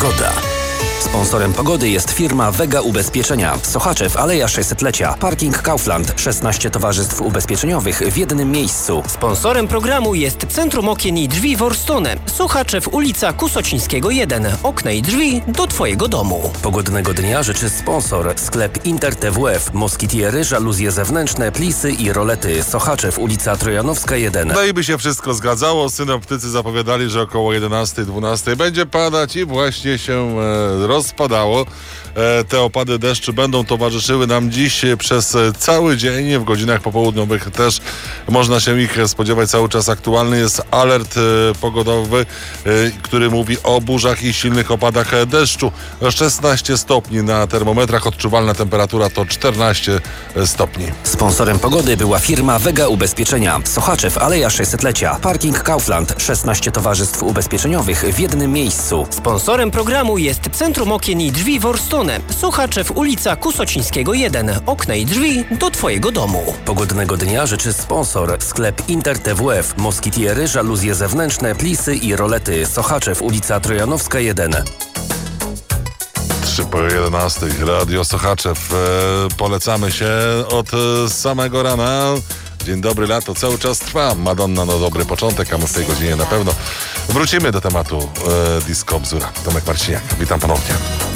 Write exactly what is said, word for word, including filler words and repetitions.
Pogoda. Sponsorem pogody jest firma Vega Ubezpieczenia. Sochaczew, Aleja sześćsetlecia. Parking Kaufland. szesnaście towarzystw ubezpieczeniowych w jednym miejscu. Sponsorem programu jest Centrum Okien i Drzwi Worstone. Sochaczew, ulica Kusocińskiego jeden. Okna i drzwi do Twojego domu. Pogodnego dnia życzy sponsor. Sklep Inter T W F. Moskitiery, żaluzje zewnętrzne, plisy i rolety. Sochaczew, ulica Trojanowska jeden. No i by się wszystko zgadzało. Synoptycy zapowiadali, że około jedenastej, dwunastej będzie padać i właśnie się e, rozpadało. E, te opady deszczu będą towarzyszyły nam dziś przez cały dzień. W godzinach popołudniowych też można się ich spodziewać. Cały czas aktualny jest alert e, pogodowy, e, który mówi o burzach i silnych opadach deszczu. szesnaście stopni na termometrach. Odczuwalna temperatura to czternaście stopni. Sponsorem pogody była firma Vega Ubezpieczenia. Sochaczew, Aleja sześćsetlecia. Parking Kaufland. szesnaście towarzystw ubezpieczeniowych w jednym miejscu. Sponsorem programu jest Centrum Okien i Drzwi Worstone. Sochaczew, ulica Kusocińskiego jeden. Okna i drzwi do Twojego domu. Pogodnego dnia życzy sponsor. Sklep Inter T W F. Moskitiery, żaluzje zewnętrzne, plisy i rolety. Sochaczew, ulica Trojanowska jeden. trzy po jedenastej. Radio Sochaczew. E, polecamy się od e, samego rana. Dzień dobry, lato cały czas trwa. Madonna, no dobry początek, a my w tej godzinie na pewno wrócimy do tematu e, Disco Bzura. Tomek Marciniak, witam ponownie.